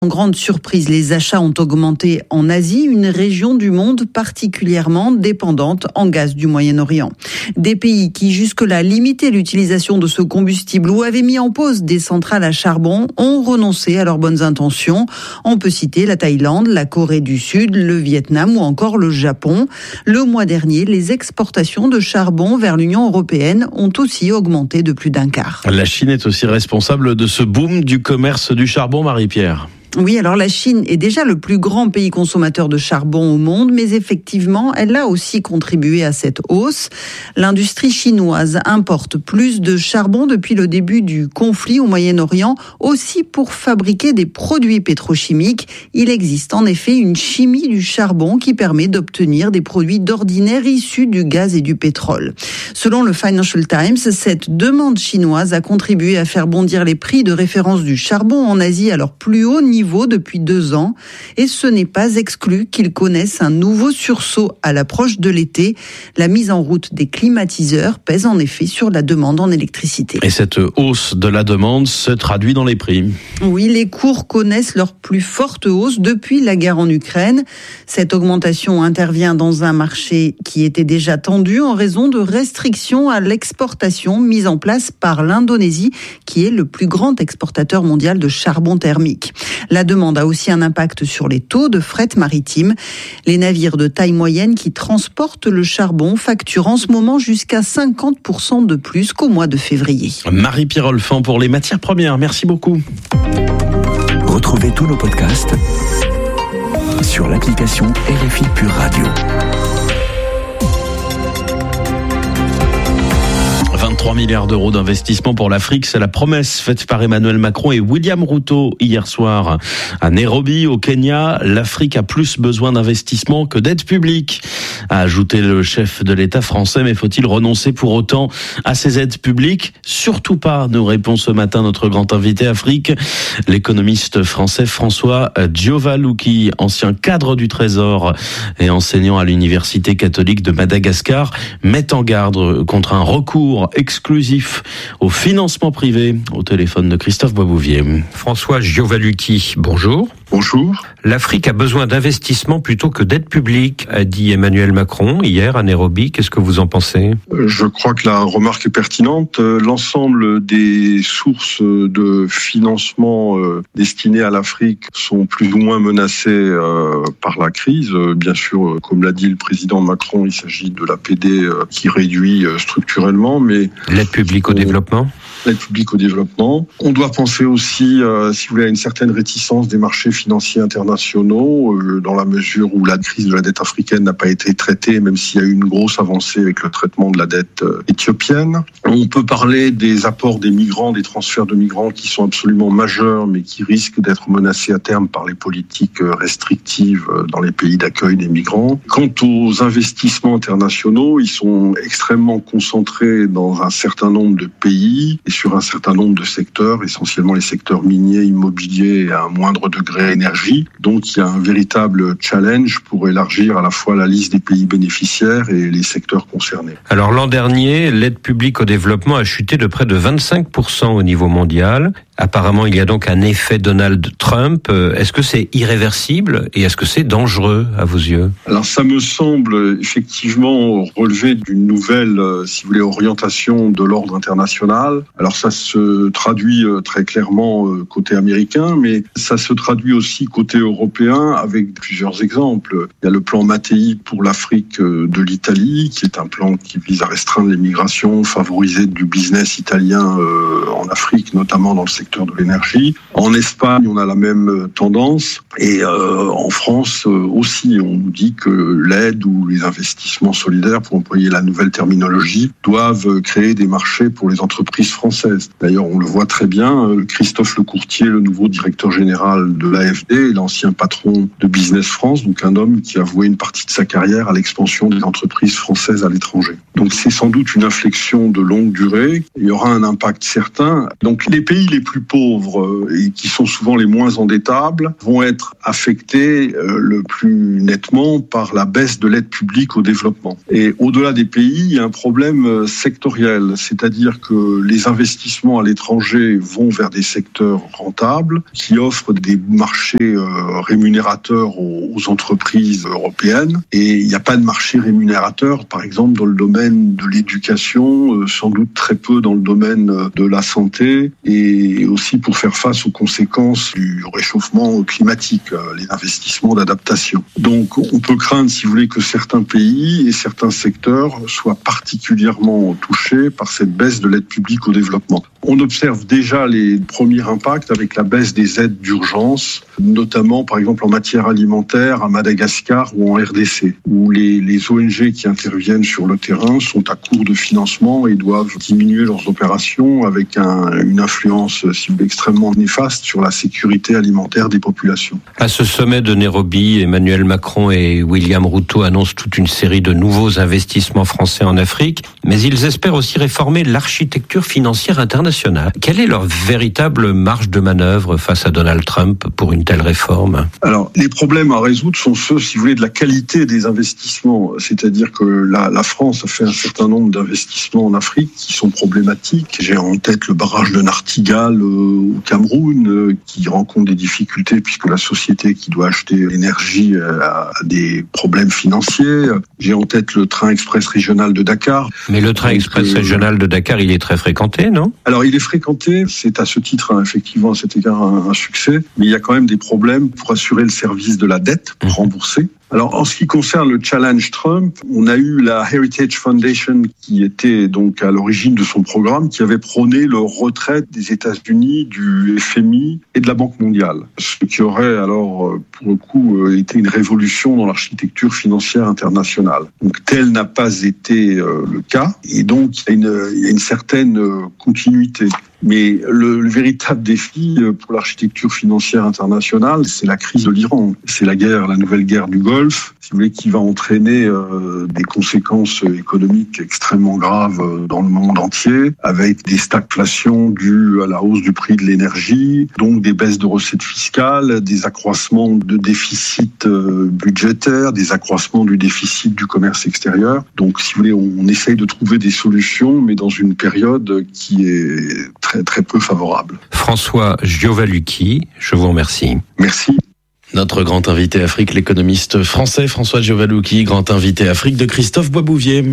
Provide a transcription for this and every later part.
En grande surprise, les achats ont augmenté en Asie, une région du monde particulièrement dépendante en gaz du Moyen-Orient. Des pays qui jusque-là limitaient l'utilisation de ce combustible ou avaient mis en pause des centrales à charbon ont renoncé à leurs bonnes intentions. On peut citer la Thaïlande, la Corée du Sud, le Vietnam ou encore le Japon. Le mois dernier, les exportations de charbon vers l'Union européenne ont aussi augmenté de plus d'un quart. La Chine est aussi responsable de ce boom du commerce du charbon, Marie-Pierre. Oui, alors la Chine est déjà le plus grand pays consommateur de charbon au monde, mais effectivement, elle a aussi contribué à cette hausse. L'industrie chinoise importe plus de charbon depuis le début du conflit au Moyen-Orient, aussi pour fabriquer des produits pétrochimiques. Il existe en effet une chimie du charbon qui permet d'obtenir des produits d'ordinaire issus du gaz et du pétrole. Selon le Financial Times, cette demande chinoise a contribué à faire bondir les prix de référence du charbon en Asie à leur plus haut niveau depuis 2 ans, et ce n'est pas exclu qu'ils connaissent un nouveau sursaut à l'approche de l'été. La mise en route des climatiseurs pèse en effet sur la demande en électricité. Et cette hausse de la demande se traduit dans les prix. Oui, les cours connaissent leur plus forte hausse depuis la guerre en Ukraine. Cette augmentation intervient dans un marché qui était déjà tendu en raison de restrictions à l'exportation mises en place par l'Indonésie, qui est le plus grand exportateur mondial de charbon thermique. La demande a aussi un impact sur les taux de fret maritime. Les navires de taille moyenne qui transportent le charbon facturent en ce moment jusqu'à 50% de plus qu'au mois de février. Marie-Pierre Olfan pour les matières premières. Merci beaucoup. Retrouvez tous nos podcasts sur l'application RFI Pure Radio. 23 milliards d'euros d'investissement pour l'Afrique, c'est la promesse faite par Emmanuel Macron et William Ruto hier soir à Nairobi, au Kenya. L'Afrique a plus besoin d'investissement que d'aide publique, a ajouté le chef de l'État français. Mais faut-il renoncer pour autant à ces aides publiques ? Surtout pas, nous répond ce matin notre grand invité Afrique, l'économiste français François Giovaluki, ancien cadre du Trésor et enseignant à l'Université catholique de Madagascar, met en garde contre un recours exclusif au financement privé. Au téléphone de Christophe Boisbouvier. François Giovaluki, bonjour. Bonjour. L'Afrique a besoin d'investissement plutôt que d'aide publique, a dit Emmanuel Macron hier à Nairobi. Qu'est-ce que vous en pensez ? Je crois que la remarque est pertinente. L'ensemble des sources de financement destinées à l'Afrique sont plus ou moins menacées par la crise. Bien sûr, comme l'a dit le président Macron, il s'agit de l'APD qui réduit structurellement, mais l'aide publique au développement. L'aide publique au développement. On doit penser aussi, si vous voulez, à une certaine réticence des marchés financiers internationaux, dans la mesure où la crise de la dette africaine n'a pas été traitée, même s'il y a eu une grosse avancée avec le traitement de la dette éthiopienne. On peut parler des apports des migrants, des transferts de migrants qui sont absolument majeurs, mais qui risquent d'être menacés à terme par les politiques restrictives dans les pays d'accueil des migrants. Quant aux investissements internationaux, ils sont extrêmement concentrés dans un certain nombre de pays et sur un certain nombre de secteurs, essentiellement les secteurs miniers, immobiliers et à un moindre degré énergie. Donc il y a un véritable challenge pour élargir à la fois la liste des pays bénéficiaires et les secteurs concernés. Alors l'an dernier, l'aide publique au développement a chuté de près de 25% au niveau mondial. Apparemment, il y a donc un effet Donald Trump. Est-ce que c'est irréversible et est-ce que c'est dangereux à vos yeux ? Alors ça me semble effectivement relever d'une nouvelle, si vous voulez, orientation de l'ordre international. Alors ça se traduit très clairement côté américain, mais ça se traduit aussi côté européen avec plusieurs exemples. Il y a le plan Mattei pour l'Afrique de l'Italie, qui est un plan qui vise à restreindre les migrations, favoriser du business italien en Afrique, notamment dans le secteur de l'énergie. En Espagne, on a la même tendance. Et en France aussi, on nous dit que l'aide ou les investissements solidaires, pour employer la nouvelle terminologie, doivent créer des marchés pour les entreprises françaises. D'ailleurs, on le voit très bien, Christophe Lecourtier, le nouveau directeur général de l'AFD, l'ancien patron de Business France, donc un homme qui a voué une partie de sa carrière à l'expansion des entreprises françaises à l'étranger. Donc c'est sans doute une inflexion de longue durée. Il y aura un impact certain. Donc les pays les plus pauvres et qui sont souvent les moins endettables vont être affectés le plus nettement par la baisse de l'aide publique au développement. Et au-delà des pays, il y a un problème sectoriel, c'est-à-dire que les investissements investissements à l'étranger vont vers des secteurs rentables, qui offrent des marchés rémunérateurs aux entreprises européennes. Et il n'y a pas de marché rémunérateur, par exemple, dans le domaine de l'éducation, sans doute très peu dans le domaine de la santé, et aussi pour faire face aux conséquences du réchauffement climatique, les investissements d'adaptation. Donc, on peut craindre, si vous voulez, que certains pays et certains secteurs soient particulièrement touchés par cette baisse de l'aide publique au développement. On observe déjà les premiers impacts avec la baisse des aides d'urgence, notamment par exemple en matière alimentaire à Madagascar ou en RDC, où les ONG qui interviennent sur le terrain sont à court de financement et doivent diminuer leurs opérations avec une influence, si vous voulez, extrêmement néfaste sur la sécurité alimentaire des populations. À ce sommet de Nairobi, Emmanuel Macron et William Ruto annoncent toute une série de nouveaux investissements français en Afrique, mais ils espèrent aussi réformer l'architecture financière internationale. Quelle est leur véritable marge de manœuvre face à Donald Trump pour une telle réforme ? Alors, les problèmes à résoudre sont ceux, si vous voulez, de la qualité des investissements. C'est-à-dire que la France a fait un certain nombre d'investissements en Afrique qui sont problématiques. J'ai en tête le barrage de Nartigal au Cameroun, qui rencontre des difficultés puisque la société qui doit acheter l'énergie a des problèmes financiers. J'ai en tête le train express régional de Dakar. Mais le train express régional de Dakar, il est très fréquenté, non ? Alors, il est fréquenté, c'est à ce titre, effectivement, à cet égard, un succès, mais il y a quand même des problèmes pour assurer le service de la dette, pour rembourser. Alors, en ce qui concerne le challenge Trump, on a eu la Heritage Foundation qui était donc à l'origine de son programme, qui avait prôné le retrait des États-Unis, du FMI et de la Banque mondiale. Ce qui aurait alors, pour le coup, été une révolution dans l'architecture financière internationale. Donc, tel n'a pas été le cas. Et donc, il y a une certaine continuité. Mais le véritable défi pour l'architecture financière internationale, c'est la crise de l'Iran. C'est la nouvelle guerre du Golfe, si vous voulez, qui va entraîner des conséquences économiques extrêmement graves dans le monde entier, avec des stagflations dues à la hausse du prix de l'énergie, donc des baisses de recettes fiscales, des accroissements de déficit budgétaire, des accroissements du déficit du commerce extérieur. Donc, si vous voulez, on essaye de trouver des solutions, mais dans une période qui est très peu favorable. François Giovalucchi, je vous remercie. Merci. Notre grand invité Afrique, l'économiste français François Giovalucchi, grand invité Afrique de Christophe Boisbouvier.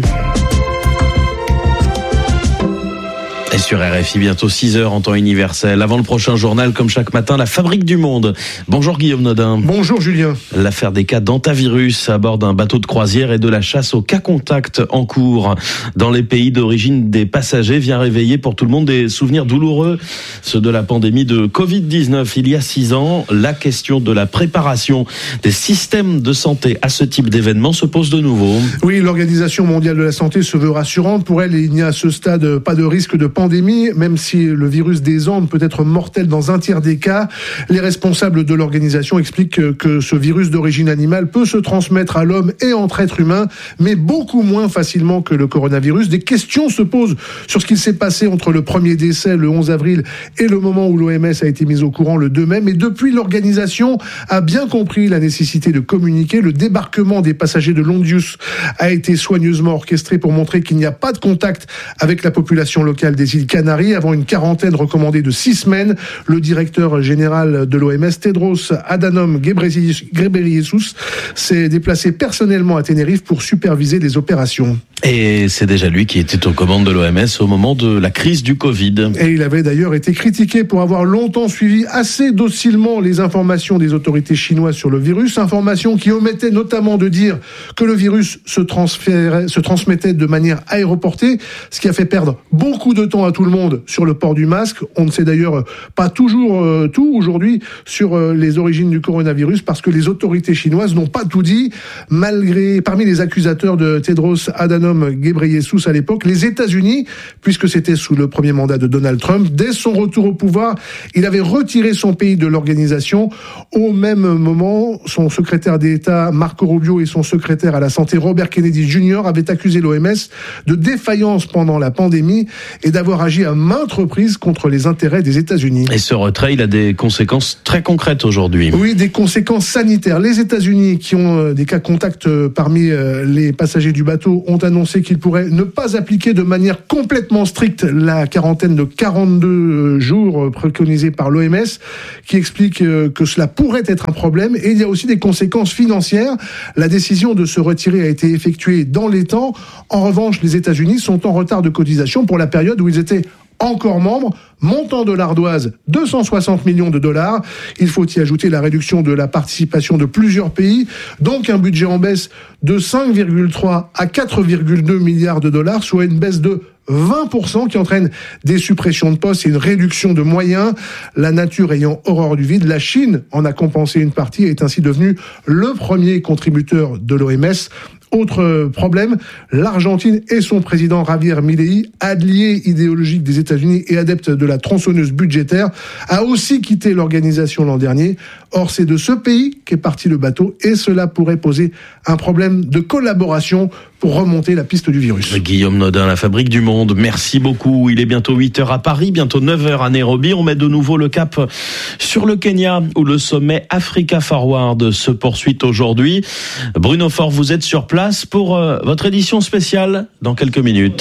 Et sur RFI, bientôt 6h en temps universel. Avant le prochain journal, comme chaque matin, la Fabrique du Monde. Bonjour Guillaume Nodin. Bonjour Julien. L'affaire des cas d'antavirus à bord d'un bateau de croisière et de la chasse aux cas contacts en cours dans les pays d'origine des passagers vient réveiller pour tout le monde des souvenirs douloureux, ceux de la pandémie de Covid-19 il y a 6 ans. La question de la préparation des systèmes de santé à ce type d'événement se pose de nouveau. Oui, l'Organisation mondiale de la santé se veut rassurante. Pour elle, il n'y a à ce stade pas de risque de pandémie, même si le virus des Andes peut être mortel dans un tiers des cas. Les responsables de l'organisation expliquent que ce virus d'origine animale peut se transmettre à l'homme et entre êtres humains, mais beaucoup moins facilement que le coronavirus. Des questions se posent sur ce qu'il s'est passé entre le premier décès, le 11 avril, et le moment où l'OMS a été mise au courant le 2 mai. Mais depuis, l'organisation a bien compris la nécessité de communiquer. Le débarquement des passagers de Londius a été soigneusement orchestré pour montrer qu'il n'y a pas de contact avec la population locale des îles Canaries, avant une quarantaine recommandée de 6 semaines. Le directeur général de l'OMS, Tedros Adhanom Ghebreyesus, s'est déplacé personnellement à Tenerife pour superviser les opérations. Et c'est déjà lui qui était aux commandes de l'OMS au moment de la crise du Covid. Et il avait d'ailleurs été critiqué pour avoir longtemps suivi assez docilement les informations des autorités chinoises sur le virus, informations qui omettaient notamment de dire que le virus se transmettait de manière aéroportée, ce qui a fait perdre beaucoup de temps à tout le monde sur le port du masque. On ne sait d'ailleurs pas toujours tout aujourd'hui sur les origines du coronavirus parce que les autorités chinoises n'ont pas tout dit. Parmi les accusateurs de Tedros Adhanom Ghebreyesus à l'époque, les États-Unis, puisque c'était sous le premier mandat de Donald Trump, dès son retour au pouvoir, il avait retiré son pays de l'organisation. Au même moment, son secrétaire d'État Marco Rubio et son secrétaire à la santé Robert Kennedy Jr. avaient accusé l'OMS de défaillance pendant la pandémie et d'avoir d'avoir agi à maintes reprises contre les intérêts des États-Unis. Et ce retrait, il a des conséquences très concrètes aujourd'hui. Oui, des conséquences sanitaires. Les États-Unis, qui ont des cas contacts parmi les passagers du bateau, ont annoncé qu'ils pourraient ne pas appliquer de manière complètement stricte la quarantaine de 42 jours préconisée par l'OMS, qui explique que cela pourrait être un problème. Et il y a aussi des conséquences financières. La décision de se retirer a été effectuée dans les temps. En revanche, les États-Unis sont en retard de cotisation pour la période où ils étaient encore membres. Montant de l'ardoise, 260 millions de dollars. Il faut y ajouter la réduction de la participation de plusieurs pays, donc un budget en baisse de 5,3 à 4,2 milliards de dollars, soit une baisse de 20% qui entraîne des suppressions de postes et une réduction de moyens. La nature ayant horreur du vide, la Chine en a compensé une partie et est ainsi devenue le premier contributeur de l'OMS. Autre problème, l'Argentine et son président Javier Milei, allié idéologique des États-Unis et adepte de la tronçonneuse budgétaire, a aussi quitté l'organisation l'an dernier. Or, c'est de ce pays qu'est parti le bateau et cela pourrait poser un problème de collaboration pour remonter la piste du virus. Guillaume Nodin, la Fabrique du Monde, merci beaucoup. Il est bientôt 8h à Paris, bientôt 9h à Nairobi. On met de nouveau le cap sur le Kenya, où le sommet Africa Forward se poursuit aujourd'hui. Bruno Faure, vous êtes sur place pour votre édition spéciale dans quelques minutes.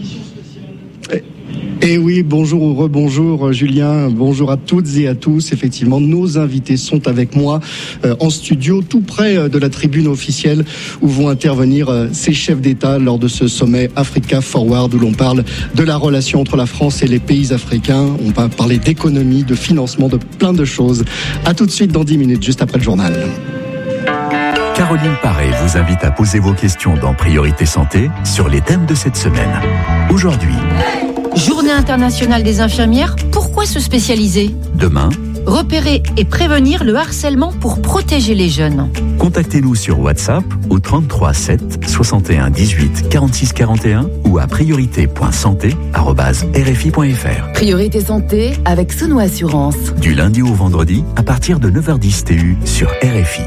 Et oui, bonjour ou rebonjour Julien, bonjour à toutes et à tous. Effectivement, nos invités sont avec moi en studio, tout près de la tribune officielle où vont intervenir ces chefs d'État lors de ce sommet Africa Forward où l'on parle de la relation entre la France et les pays africains. On va parler d'économie, de financement, de plein de choses. À tout de suite dans 10 minutes, juste après le journal. Caroline Paré vous invite à poser vos questions dans Priorité Santé sur les thèmes de cette semaine. Aujourd'hui, Journée internationale des infirmières, pourquoi se spécialiser ? demain, Repérer et prévenir le harcèlement pour protéger les jeunes. contactez-nous sur WhatsApp au 33 7 61 18 46 41 ou à priorité.santé@rfi.fr. Priorité Santé avec Sono Assurance. Du lundi au vendredi à partir de 9h10 TU sur RFI.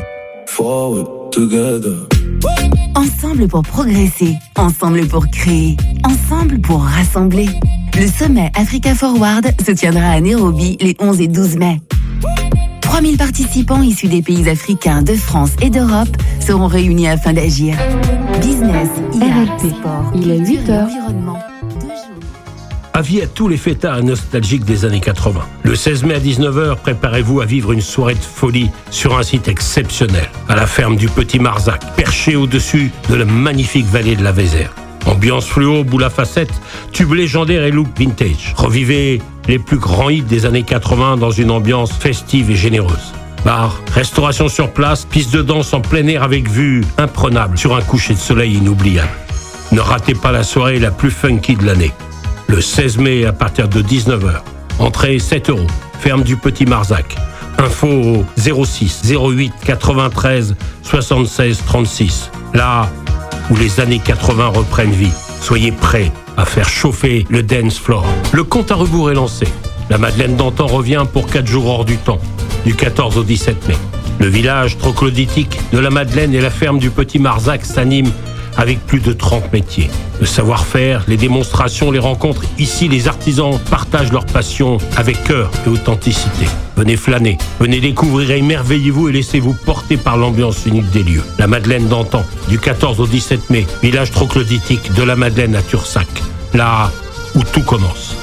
Ensemble pour progresser, ensemble pour créer, ensemble pour rassembler. Le sommet Africa Forward se tiendra à Nairobi les 11 et 12 mai. 3000 participants issus des pays africains, de France et d'Europe seront réunis afin d'agir. Business, IA, sport, il est 8h. environnement. Avis à tous les fêtards nostalgiques des années 80. Le 16 mai à 19h, préparez-vous à vivre une soirée de folie sur un site exceptionnel, à la ferme du Petit Marzac, perché au-dessus de la magnifique vallée de la Vézère. Ambiance fluo, boule à facettes, tubes légendaires et look vintage. Revivez les plus grands hits des années 80 dans une ambiance festive et généreuse. Bar, restauration sur place, piste de danse en plein air avec vue imprenable sur un coucher de soleil inoubliable. Ne ratez pas la soirée la plus funky de l'année. Le 16 mai à partir de 19h. Entrée 7 €. Ferme du Petit Marzac. Info au 06 08 93 76 36. Là où les années 80 reprennent vie. Soyez prêts à faire chauffer le dance floor. Le compte à rebours est lancé. La Madeleine d'antan revient pour 4 jours hors du temps, du 14 au 17 mai. Le village troglodytique de la Madeleine et la ferme du Petit Marzac s'animent avec plus de 30 métiers. Le savoir-faire, les démonstrations, les rencontres. Ici, les artisans partagent leur passion avec cœur et authenticité. Venez flâner, venez découvrir, émerveillez-vous et laissez-vous porter par l'ambiance unique des lieux. La Madeleine d'antan, du 14 au 17 mai, village troglodytique de la Madeleine à Tursac. Là où tout commence.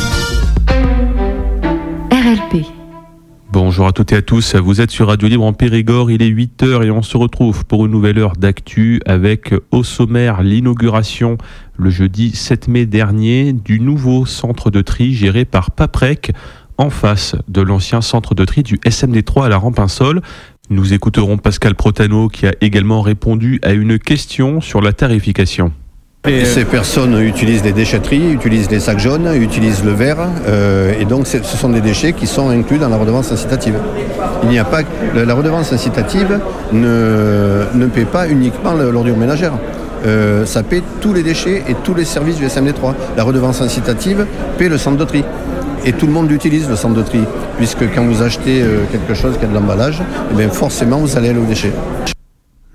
RLP. Bonjour à toutes et à tous, vous êtes sur Radio Libre en Périgord, il est 8h et on se retrouve pour une nouvelle heure d'actu avec au sommaire l'inauguration le jeudi 7 mai dernier du nouveau centre de tri géré par Paprec en face de l'ancien centre de tri du SMD3 à la Rampensol. Nous écouterons Pascal Protano qui a également répondu à une question sur la tarification. Ces personnes utilisent les déchetteries, utilisent les sacs jaunes, utilisent le verre, et donc ce sont des déchets qui sont inclus dans la redevance incitative. Il n'y a pas la redevance incitative ne paie pas uniquement l'ordure ménagère. Ça paie tous les déchets et tous les services du SMD3. La redevance incitative paie le centre de tri. Et tout le monde utilise le centre de tri, puisque quand vous achetez quelque chose qui a de l'emballage, eh bien forcément vous allez aller aux déchets.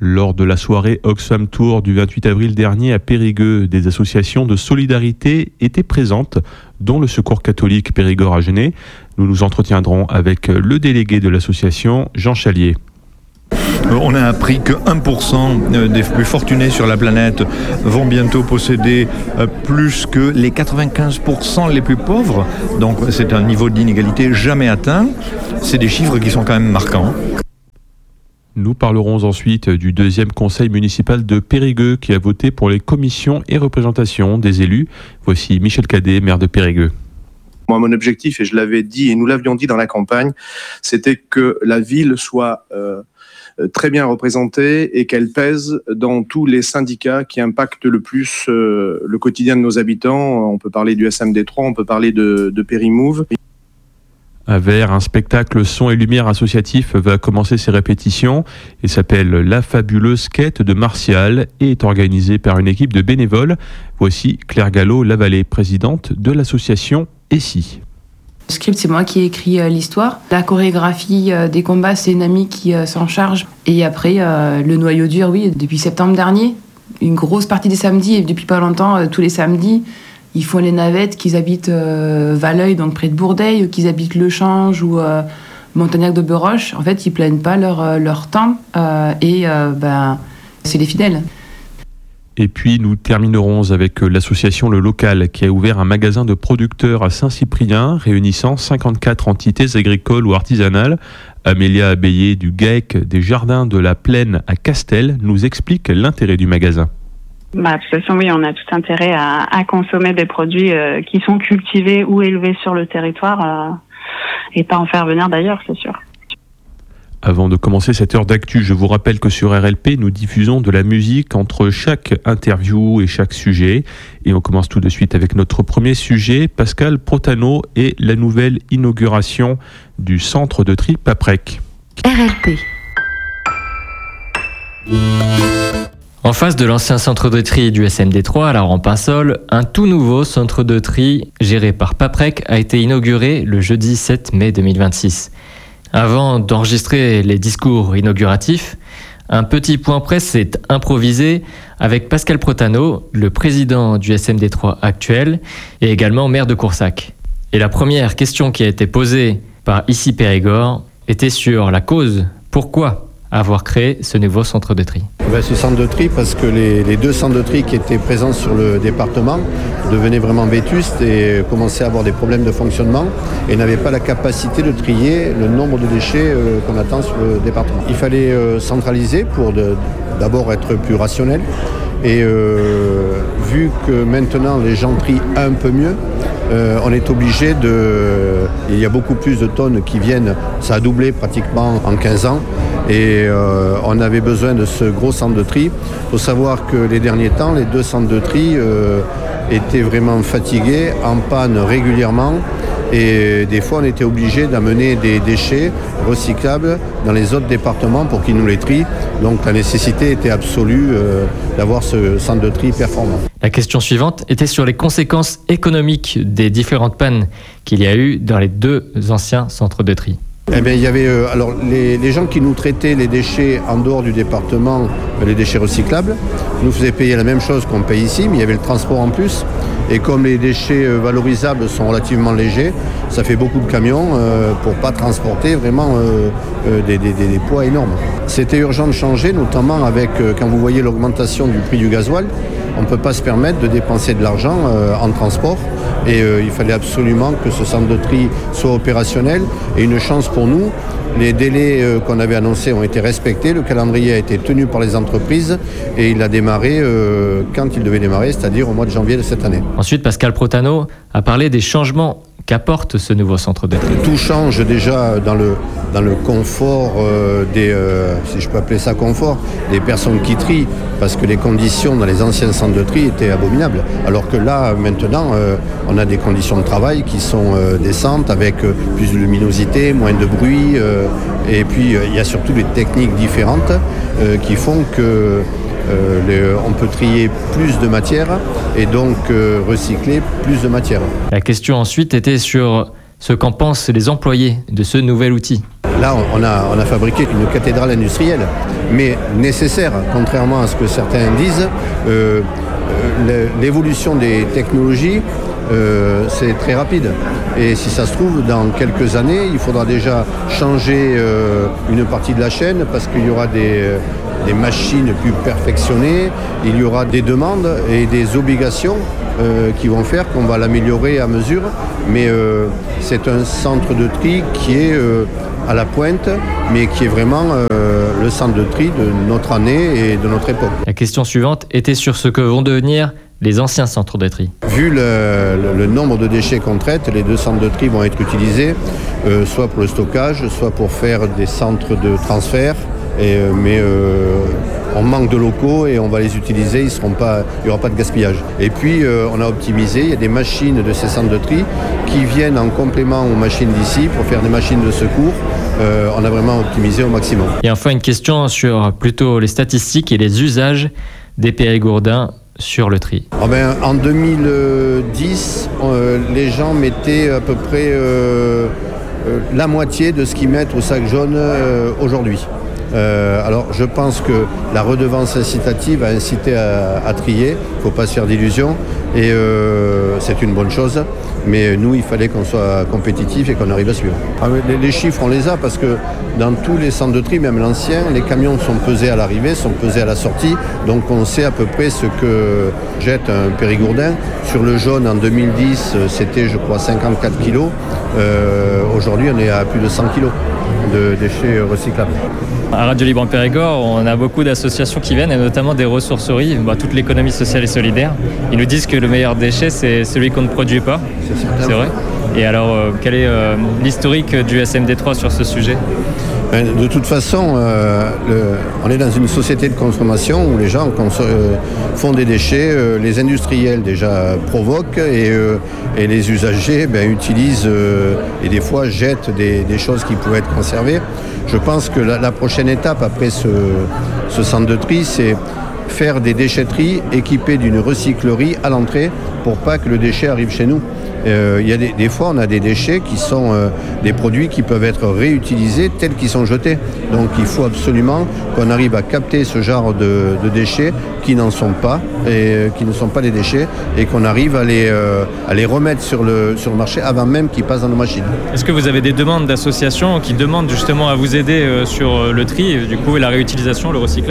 Lors de la soirée Oxfam Tour du 28 avril dernier à Périgueux, des associations de solidarité étaient présentes, dont le Secours catholique Périgord-Agenais. Nous nous entretiendrons avec le délégué de l'association, Jean Chalier. On a appris que 1% des plus fortunés sur la planète vont bientôt posséder plus que les 95% les plus pauvres. Donc c'est un niveau d'inégalité jamais atteint. C'est des chiffres qui sont quand même marquants. Nous parlerons ensuite du deuxième conseil municipal de Périgueux qui a voté pour les commissions et représentations des élus. Voici Michel Cadet, maire de Périgueux. Moi, mon objectif, et je l'avais dit, et nous l'avions dit dans la campagne, c'était que la ville soit très bien représentée et qu'elle pèse dans tous les syndicats qui impactent le plus le quotidien de nos habitants. On peut parler du SMD3, on peut parler de Périmove. À Vers, un spectacle son et lumière associatif va commencer ses répétitions et s'appelle La fabuleuse quête de Martial et est organisé par une équipe de bénévoles. Voici Claire Gallo-Lavallée, présidente de l'association ESSI. Le script, c'est moi qui ai écrit l'histoire. La chorégraphie des combats, c'est une amie qui s'en charge. Et après, le noyau dur, oui, depuis septembre dernier, une grosse partie des samedis, et depuis pas longtemps, tous les samedis, ils font les navettes, qu'ils habitent Valeuil, donc près de Bourdeil, ou qu'ils habitent Le Change ou Montagnac de Beroche. En fait, ils ne plaignent pas leur temps c'est les fidèles. Et puis nous terminerons avec l'association Le Local qui a ouvert un magasin de producteurs à Saint-Cyprien réunissant 54 entités agricoles ou artisanales. Amélia Abeyé du GAEC des Jardins de la Plaine à Castel nous explique l'intérêt du magasin. De toute façon, oui, on a tout intérêt à consommer des produits qui sont cultivés ou élevés sur le territoire et pas en faire venir d'ailleurs, c'est sûr. Avant de commencer cette heure d'actu, je vous rappelle que sur RLP, nous diffusons de la musique entre chaque interview et chaque sujet. Et on commence tout de suite avec notre premier sujet, Pascal Protano et la nouvelle inauguration du centre de tri Paprec. RLP. En face de l'ancien centre de tri du SMD3 à la Rampensol, un tout nouveau centre de tri géré par Paprec a été inauguré le jeudi 7 mai 2026. Avant d'enregistrer les discours inauguratifs, un petit point presse est improvisé avec Pascal Protano, le président du SMD3 actuel et également maire de Coursac. Et la première question qui a été posée par Ici Périgord était sur la cause. Pourquoi avoir créé ce nouveau centre de tri? Ce centre de tri, parce que les deux centres de tri qui étaient présents sur le département devenaient vraiment vétustes et commençaient à avoir des problèmes de fonctionnement et n'avaient pas la capacité de trier le nombre de déchets qu'on attend sur le département. Il fallait centraliser pour d'abord être plus rationnel et vu que maintenant les gens trient un peu mieux, on est obligé il y a beaucoup plus de tonnes qui viennent, ça a doublé pratiquement en 15 ans et on avait besoin de ce gros centre de tri. Il faut savoir que les derniers temps, les deux centres de tri étaient vraiment fatigués, en panne régulièrement et des fois on était obligé d'amener des déchets recyclables dans les autres départements pour qu'ils nous les trient. Donc la nécessité était absolue d'avoir ce centre de tri performant. La question suivante était sur les conséquences économiques des différentes pannes qu'il y a eu dans les deux anciens centres de tri. Eh bien, il y avait les gens qui nous traitaient les déchets en dehors du département, les déchets recyclables, nous faisaient payer la même chose qu'on paye ici, mais il y avait le transport en plus. Et comme les déchets valorisables sont relativement légers, ça fait beaucoup de camions pour pas transporter vraiment des poids énormes. C'était urgent de changer, notamment avec quand vous voyez l'augmentation du prix du gasoil, on ne peut pas se permettre de dépenser de l'argent en transport. Et il fallait absolument que ce centre de tri soit opérationnel. Et une chance pour nous, les délais qu'on avait annoncés ont été respectés, le calendrier a été tenu par les entreprises et il a démarré quand il devait démarrer, c'est-à-dire au mois de janvier de cette année. Ensuite, Pascal Protano a parlé des changements qu'apporte ce nouveau centre de tri. Tout change déjà dans le confort si je peux appeler ça confort, des personnes qui trient, parce que les conditions dans les anciens centres de tri étaient abominables. Alors que là, maintenant, on a des conditions de travail qui sont décentes, avec plus de luminosité, moins de bruit, et puis il y a surtout des techniques différentes qui font que on peut trier plus de matière et donc recycler plus de matière. La question ensuite était sur ce qu'en pensent les employés de ce nouvel outil. là, on a fabriqué une cathédrale industrielle, mais nécessaire, contrairement à ce que certains disent. L'évolution des technologies, c'est très rapide. Et si ça se trouve, dans quelques années, il faudra déjà changer une partie de la chaîne parce qu'il y aura des machines plus perfectionnées, il y aura des demandes et des obligations qui vont faire qu'on va l'améliorer à mesure. Mais c'est un centre de tri qui est à la pointe, mais qui est vraiment le centre de tri de notre année et de notre époque. La question suivante était sur ce que vont devenir les anciens centres de tri. Vu le nombre de déchets qu'on traite, les 2 centres de tri vont être utilisés soit pour le stockage, soit pour faire des centres de transfert. Mais on manque de locaux et on va les utiliser, il n'y aura pas de gaspillage. Et puis on a optimisé, il y a des machines de ces centres de tri qui viennent en complément aux machines d'ici pour faire des machines de secours. On a vraiment optimisé au maximum. Et enfin une question sur plutôt les statistiques et les usages des périgourdins sur le tri. En 2010, les gens mettaient à peu près la moitié de ce qu'ils mettent au sac jaune aujourd'hui. Alors je pense que la redevance incitative a incité à trier, il ne faut pas se faire d'illusions et c'est une bonne chose, mais nous il fallait qu'on soit compétitif et qu'on arrive à suivre. Les chiffres on les a parce que dans tous les centres de tri, même l'ancien, les camions sont pesés à l'arrivée, sont pesés à la sortie, donc on sait à peu près ce que jette un périgourdin. Sur le jaune en 2010 c'était je crois 54 kilos, aujourd'hui on est à plus de 100 kilos de déchets recyclables. À Radio Libre en Périgord, on a beaucoup d'associations qui viennent, et notamment des ressourceries, toute l'économie sociale et solidaire. Ils nous disent que le meilleur déchet, c'est celui qu'on ne produit pas. C'est vrai. Et alors, quel est l'historique du SMD3 sur ce sujet ? De toute façon, on est dans une société de consommation où les gens font des déchets, les industriels déjà provoquent et les usagers utilisent et des fois jettent des choses qui pourraient être conservées. Je pense que la prochaine étape après ce centre de tri, c'est faire des déchetteries équipées d'une recyclerie à l'entrée pour pas que le déchet arrive chez nous. Il y a des fois, on a des déchets qui sont des produits qui peuvent être réutilisés tels qu'ils sont jetés. Donc il faut absolument qu'on arrive à capter ce genre de déchets qui n'en sont pas et qui ne sont pas des déchets et qu'on arrive à les remettre sur le marché avant même qu'ils passent dans nos machines. Est-ce que vous avez des demandes d'associations qui demandent justement à vous aider sur le tri, du coup, et la réutilisation, le recyclage ?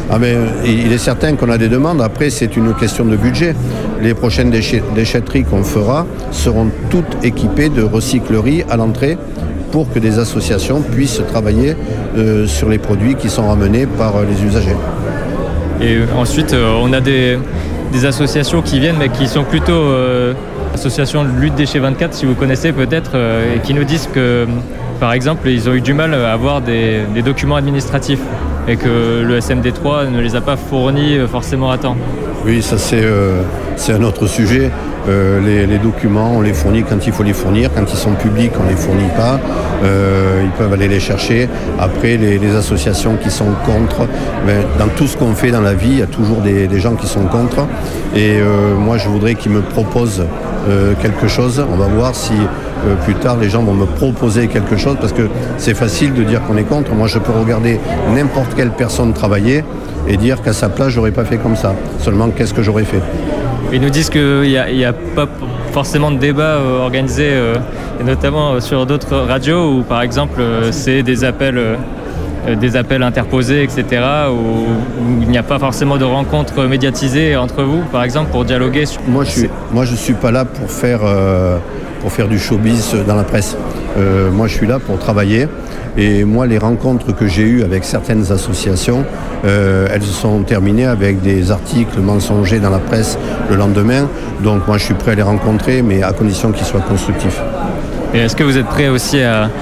Il est certain qu'on a des demandes. Après, c'est une question de budget. Les prochaines déchetteries qu'on fera seront toutes équipées de recycleries à l'entrée pour que des associations puissent travailler sur les produits qui sont ramenés par les usagers. Et ensuite, on a des associations qui viennent, mais qui sont plutôt associations de lutte déchets 24, si vous connaissez peut-être, et qui nous disent que, par exemple, ils ont eu du mal à avoir des documents administratifs et que le SMD3 ne les a pas fournis forcément à temps. Oui, ça c'est un autre sujet. Les documents, on les fournit quand il faut les fournir. Quand ils sont publics, on ne les fournit pas. Ils peuvent aller les chercher. Après, les associations qui sont contre, dans tout ce qu'on fait dans la vie, il y a toujours des gens qui sont contre. Et moi, je voudrais qu'ils me proposent quelque chose. On va voir si plus tard, les gens vont me proposer quelque chose, parce que c'est facile de dire qu'on est contre. Moi, je peux regarder n'importe quelle personne travailler et dire qu'à sa place, j'aurais pas fait comme ça. Seulement, qu'est-ce que j'aurais fait ? Ils nous disent qu'il n'y a pas forcément de débat organisé, et notamment sur d'autres radios où, par exemple, c'est des appels interposés, etc., où il n'y a pas forcément de rencontres médiatisées entre vous, par exemple, pour dialoguer. Moi, je suis pas là pour faire du showbiz dans la presse. Moi, je suis là pour travailler. Et moi, les rencontres que j'ai eues avec certaines associations, elles se sont terminées avec des articles mensongers dans la presse le lendemain. Donc moi, je suis prêt à les rencontrer, mais à condition qu'ils soient constructifs. Et est-ce que vous êtes prêt aussi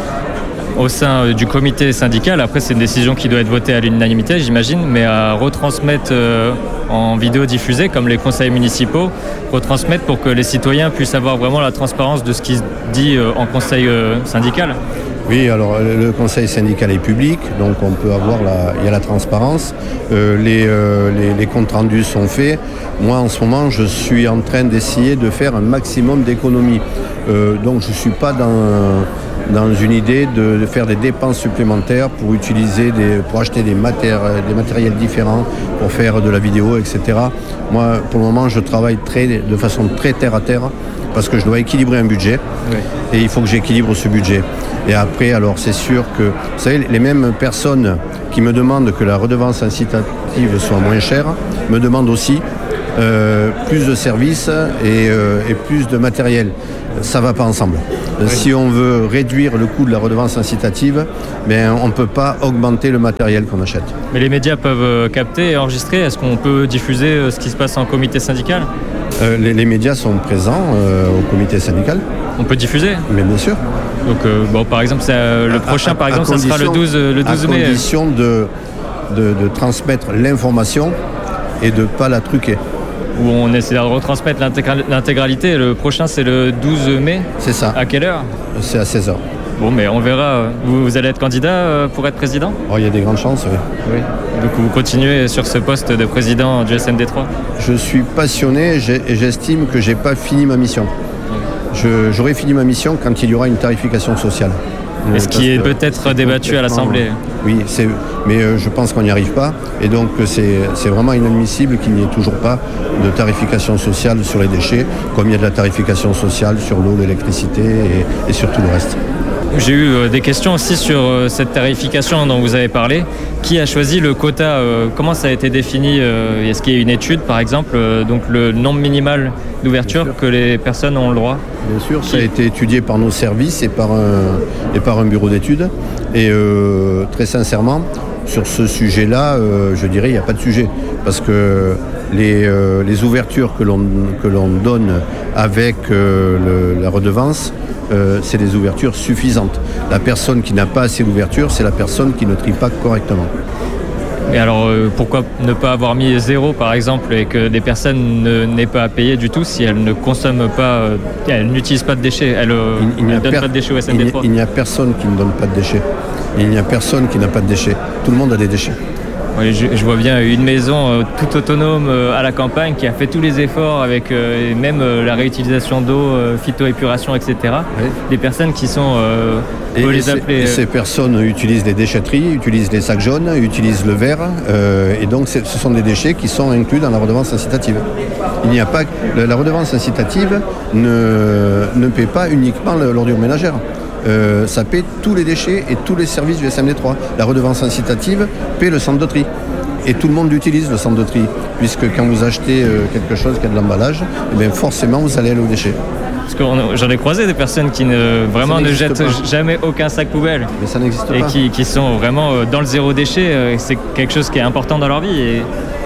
au sein du comité syndical, après c'est une décision qui doit être votée à l'unanimité, j'imagine, mais à retransmettre en vidéo diffusée, comme les conseils municipaux, retransmettre pour que les citoyens puissent avoir vraiment la transparence de ce qui se dit en conseil syndical ? Oui, alors le conseil syndical est public, donc on peut avoir il y a la transparence. Les comptes rendus sont faits. Moi, en ce moment, je suis en train d'essayer de faire un maximum d'économies. Donc je ne suis pas dans une idée de faire des dépenses supplémentaires pour acheter des matériels différents, pour faire de la vidéo, etc. Moi, pour le moment, je travaille de façon très terre à terre parce que je dois équilibrer un budget et il faut que j'équilibre ce budget. Et après, alors c'est sûr que, vous savez, les mêmes personnes qui me demandent que la redevance incitative soit moins chère me demandent aussi plus de services et plus de matériel. Ça ne va pas ensemble. Oui. Si on veut réduire le coût de la redevance incitative, on ne peut pas augmenter le matériel qu'on achète. Mais les médias peuvent capter et enregistrer. Est-ce qu'on peut diffuser ce qui se passe en comité syndical ? Les médias sont présents au comité syndical. On peut diffuser ? Mais bien sûr. Donc, par exemple, le prochain, ça sera le 12 mai. À condition de transmettre l'information et de ne pas la truquer. Où on essaie de retransmettre l'intégralité. Le prochain, c'est le 12 mai. C'est ça. À quelle heure ? C'est à 16h. Bon, mais on verra. Vous allez être candidat pour être président ? Il y a des grandes chances, oui. Donc vous continuez sur ce poste de président du SMD3 ? Je suis passionné et j'estime que je n'ai pas fini ma mission. J'aurai fini ma mission quand il y aura une tarification sociale. Et ce qui est peut-être débattu à l'Assemblée. Oui, mais je pense qu'on n'y arrive pas. Et donc c'est vraiment inadmissible qu'il n'y ait toujours pas de tarification sociale sur les déchets, comme il y a de la tarification sociale sur l'eau, l'électricité et sur tout le reste. J'ai eu des questions aussi sur cette tarification dont vous avez parlé. Qui a choisi le quota ? Comment ça a été défini ? Est-ce qu'il y a une étude, par exemple, donc le nombre minimal d'ouverture que les personnes ont le droit ? Bien sûr, ça a été étudié par nos services et par un bureau d'études. Et très sincèrement, sur ce sujet-là, je dirais il n'y a pas de sujet. Parce que les ouvertures que l'on donne avec la redevance, c'est des ouvertures suffisantes. La personne qui n'a pas assez d'ouverture, c'est la personne qui ne trie pas correctement. Et alors, pourquoi ne pas avoir mis 0 par exemple et que des personnes n'aient pas à payer du tout si elles ne consomment pas, elles n'utilisent pas de déchets, elles ne donnent pas de déchets au SMD3 ? Il n'y a personne qui ne donne pas de déchets. Il n'y a personne qui n'a pas de déchets. Tout le monde a des déchets. Oui, je vois bien une maison toute autonome à la campagne qui a fait tous les efforts avec même la réutilisation d'eau, phytoépuration, etc. Oui. Des personnes qui sont, ces personnes utilisent les déchetteries, utilisent les sacs jaunes, utilisent le verre, et donc ce sont des déchets qui sont inclus dans la redevance incitative. Il n'y a pas la redevance incitative ne paie pas uniquement l'ordure ménagère. Ça paie tous les déchets et tous les services du SMD3. La redevance incitative paie le centre de tri. Et tout le monde utilise le centre de tri, puisque quand vous achetez quelque chose qui a de l'emballage, forcément vous allez aller aux déchets. Parce que j'en ai croisé des personnes qui ne jettent jamais aucun sac poubelle. Mais ça n'existe pas. Et qui sont vraiment dans le zéro déchet. C'est quelque chose qui est important dans leur vie.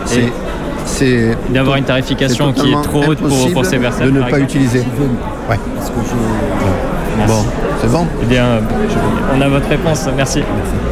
Et d'avoir une tarification qui est trop haute pour ces personnes. De ne pas utiliser. Ouais. Bon, c'est bon. Eh bien, on a votre réponse. Merci.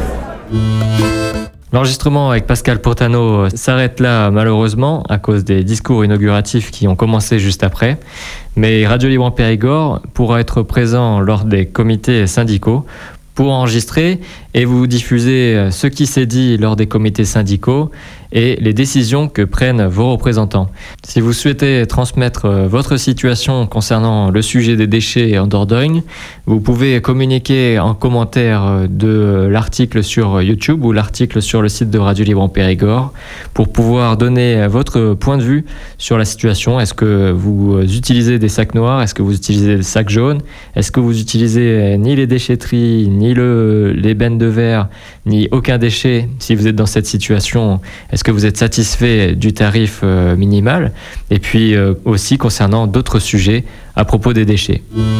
L'enregistrement avec Pascal Portano s'arrête là malheureusement à cause des discours inauguratifs qui ont commencé juste après. Mais Radio Libre en Périgord pourra être présent lors des comités syndicaux pour enregistrer et vous diffuser ce qui s'est dit lors des comités syndicaux et les décisions que prennent vos représentants. Si vous souhaitez transmettre votre situation concernant le sujet des déchets en Dordogne, vous pouvez communiquer en commentaire de l'article sur YouTube ou l'article sur le site de Radio Libre en Périgord pour pouvoir donner votre point de vue sur la situation. Est-ce que vous utilisez des sacs noirs? Est-ce que vous utilisez des sacs jaunes? Est-ce que vous utilisez ni les déchetteries, ni les bennes de verre, ni aucun déchet? Si vous êtes dans cette situation, est-ce que vous êtes satisfait du tarif minimal? Et puis aussi concernant d'autres sujets à propos des déchets.